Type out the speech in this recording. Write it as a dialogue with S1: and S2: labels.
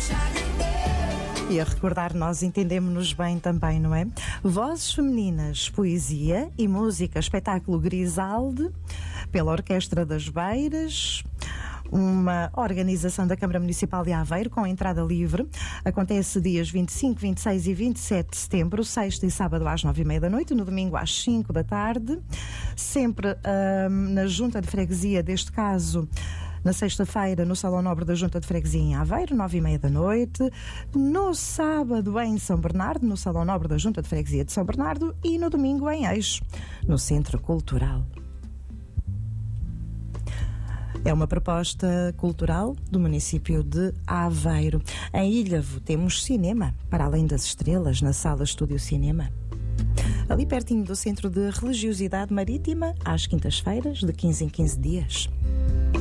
S1: E a recordar, nós entendemos-nos bem também, não é? Vozes femininas, poesia e música, espetáculo Grisalde, pela Orquestra das Beiras, uma organização da Câmara Municipal de Aveiro com entrada livre. Acontece dias 25, 26 e 27 de setembro, sexta e sábado às 9h30 da noite, no domingo às 5 da tarde, sempre na Junta de Freguesia, deste caso na sexta-feira no Salão Nobre da Junta de Freguesia em Aveiro, 9h30 da noite, no sábado em São Bernardo, no Salão Nobre da Junta de Freguesia de São Bernardo, e no domingo em Eixo, no Centro Cultural. É uma proposta cultural do município de Aveiro. Em Ilhavo temos cinema, para além das estrelas, na Sala Estúdio Cinema. Ali pertinho do Centro de Religiosidade Marítima, às quintas-feiras, de 15 em 15 dias.